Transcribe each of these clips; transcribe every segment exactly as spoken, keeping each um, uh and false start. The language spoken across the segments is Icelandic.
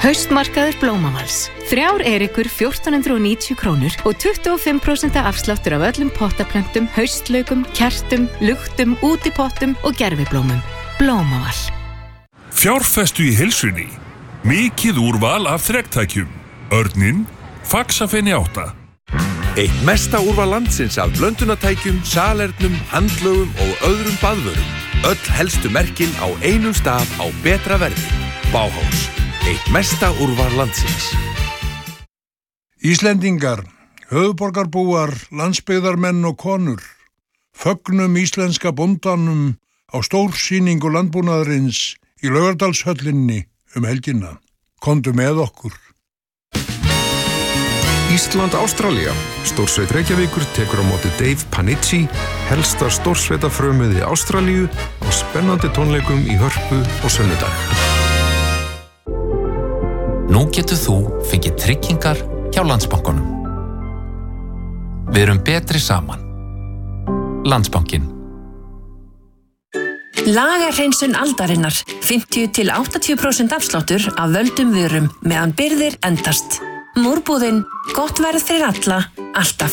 Haustmarkaður Blómavals. Þrjár erikur fjórtán hundruð og níutíu krónur og tuttugu og fimm prósent afsláttur af öllum pottaplöntum, haustlaukum, kertum, luktum, útipottum og gerviblómum. Blómaval. Fjárfestu í heilsunni. Mikið úrval af þrektækjum. Örninn, Faxafeni átta. Eitt mesta úrval landsins af blöndunartækjum, salernum, handlögum og öðrum baðvörum. Öll helstu merkin á einum stað á betra verði. Bauhaus. Eitt mesta úrval landsins. Íslendingar, höfuðborgarbúar, landsbyggðarmenn og konur. Fögnum íslenska bóndanum á stórsýningu landbúnaðarins í Laugardalshöllinni um helgina. Komdu með okkur. Ísland-Ástralía. Stórsveit Reykjavíkur tekur á móti Dave Panici, helsta stórsveitafrömuði Ástralíu á spennandi tónleikum í Hörpu og sunnudag. Nú getur þú fengið tryggingar hjá Landsbankanum. Við erum betri saman. Landsbankinn. Lagarhreinsun aldarinnar. fimmtíu til áttatíu prósent afsláttur af völdum vörum meðan birgðir endast. Múrbúðin, gott verð fyrir alla, alltaf.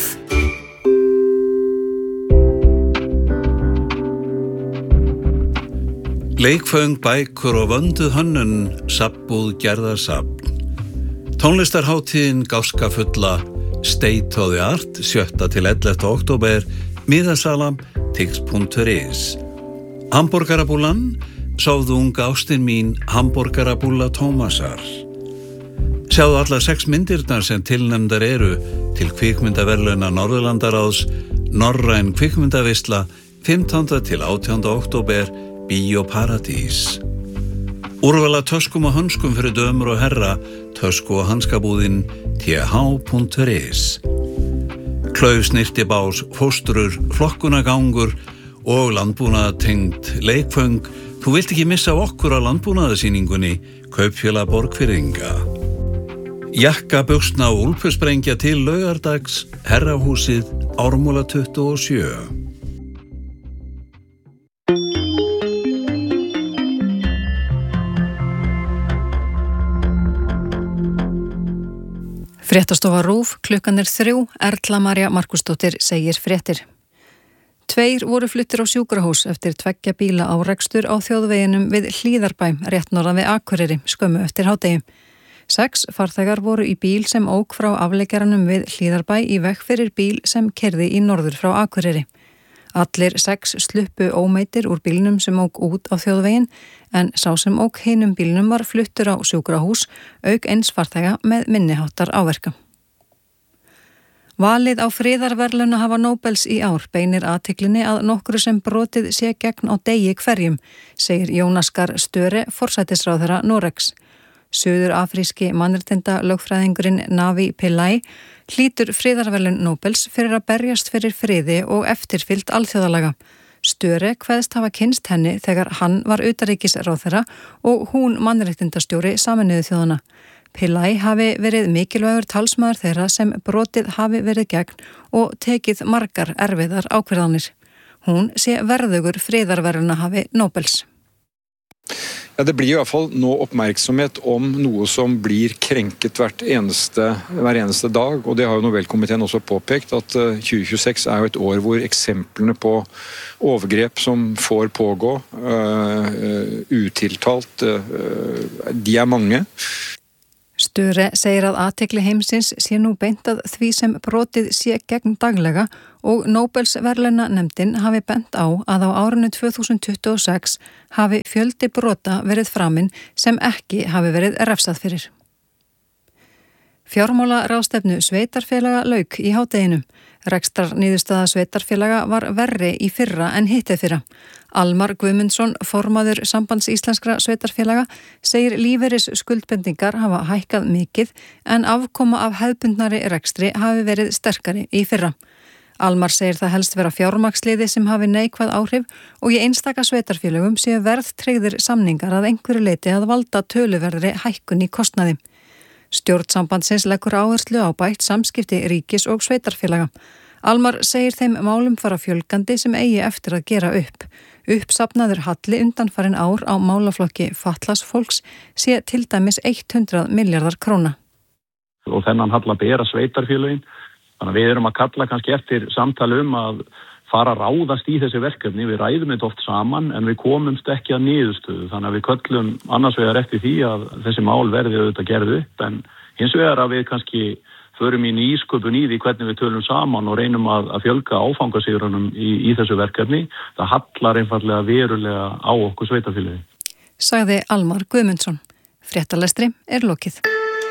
Leikföng, bækur og vönduð hönnun, safnbúð gerðar safn. Tónlistarhátíðin gáskafulla State of the Art sjötta til ellefta október, miðasala tix punktur is. Hamborgarabúlan, sofðu unga ástin mín, hamborgarabúla Tómasar. Sjáðu allar sex myndirnar sem tilnefndar eru til kvikmyndaverðlauna Norðurlandaráðs, Norræn kvikmyndaveisla, fimmtánda til átjánda október, Bíóparadís. Úrvala töskum og hönskum fyrir dömur og herra, tösku og hanskabúðin t h punktur is. Klauf, snirtibás, fóstrur, flokkunagangur og landbúnaðartengd leikföng. Þú vilt ekki missa okkur á landbúnaðarsýningunni, Kaupfélag Borgfirðinga. Jakka, buxna og úlpusprengja til laugardags, Herrahúsið, Ármúla tuttugu og sjö. Fréttastofa RÚV, klukkan er þrjú, Erla María Markusdóttir segir fréttir. Tveir voru fluttir á sjúkrahús eftir tveggja bíla árekstur á þjóðveginum við Hlíðarbæ, rétt norðan við Akureyri, skömmu eftir hádegi. Sex farþegar voru í bíl sem ók frá afleggjaranum við Hlíðarbæ í veg fyrir bíl sem keyrði í norður frá Akureyri. Allir sex sluppu ómeiddir úr bílnum sem ók út á þjóðvegin, en sá sem ók hinum bílnum var fluttur á sjúkrahús, auk eins farþega með minniháttar áverka. Valið á friðarverðlauna hafa Nóbels í ár beinir athyglinni að nokkru sem brotið sé gegn á degi hverjum, segir Jónas Gahr Støre, forsætisráðherra Noregs. Suður-afríski mannréttinda lögfræðingurinn Navi Pillay hlýtur friðarverðlaun Nóbels fyrir að berjast fyrir friði og eftirfylgd alþjóðalaga. Støre kveðst hafa kynnst henni þegar hann var utanríkisráðherra og hún mannréttindastjóri Sameinuðu þjóðanna. Pillay hafi verið mikilvægur talsmaður þeirra sem brotið hafi verið gegn og tekið margar erfiðar ákvarðanir. Hún sé verðugur friðarverðlauna hafi Nóbels. Ja, det blir i hvert fall nå oppmerksomhet om noe som blir krenket hvert eneste, hver eneste dag, og det har jo Nobelkomiteen også påpekt, at tjue tjueseks er jo et år hvor eksemplene på overgrep som får pågå, uh, utiltalt, uh, de er mange. Støre segir að athygli heimsins sé nú beint að því sem brotið sé gegn daglega og Nóbels verðlauna nefndin hafi bent á að á árinu tvö þúsund tuttugu og sex hafi fjöldi brota verið framinn sem ekki hafi verið refsað fyrir. Fjármálaráðstefnu sveitarfélaga lauk í hádeginum. Rekstrar niðurstaða sveitarfélaga var verri í fyrra en hittið fyrra. Almar Guðmundsson, formaður Sambands íslenskra sveitarfélaga, segir lífeyris skuldbendingar hafa hækkað mikið en afkoma af hefðbundnari rekstri hafi verið sterkari í fyrra. Almar segir það helst vera fjármagnsliði sem hafi neikvæð áhrif og í einstaka sveitarfélögum séu verðtryggðir samningar að einhverju leiti að valda töluverðri hækkun í kostnaði. Stjórn sambandsins leggur áherslu á bætt samskipti ríkis og sveitarfélaga. Almar segir þeim málum fara fjölgandi sem eigi eftir að gera upp. Uppsafnaður halli undanfarin ár á málaflokki fatlaðs fólks sé til dæmis hundrað milljarðar króna. Og þennan halla bera sveitarfélögin, þannig að við erum að kalla kannski eftir samtali um að fara að ráðast í þessi verkefni. Við ræðum þetta oft saman en við komumst ekki að niðurstöðu, þannig að við köllum annars vegar eftir því að þessi mál verði auðvitað gerð upp, en hins vegar að við kannski förum í nýsköpun í því hvernig við tölum saman og reynum að, að fjölga áfangasýrunum í, í þessu verkefni. Það hallar einfallega verulega á okkur sveitarfélögi. Sagði Almar Guðmundsson. Fréttalestri er lokið.